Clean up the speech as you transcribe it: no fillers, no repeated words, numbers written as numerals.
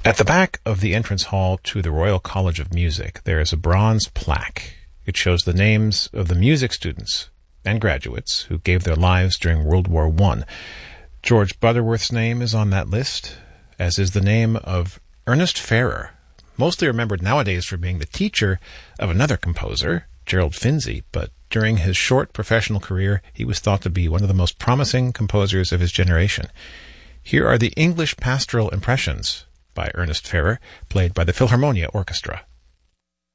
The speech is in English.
At the back of the entrance hall to the Royal College of Music, there is a bronze plaque. It shows the names of the music students and graduates who gave their lives during World War I. George Butterworth's name is on that list, as is the name of Ernest Ferrer, mostly remembered nowadays for being the teacher of another composer, Gerald Finzi, but during his short professional career, he was thought to be one of the most promising composers of his generation. Here are the English Pastoral Impressions by Ernest Ferrer, played by the Philharmonia Orchestra.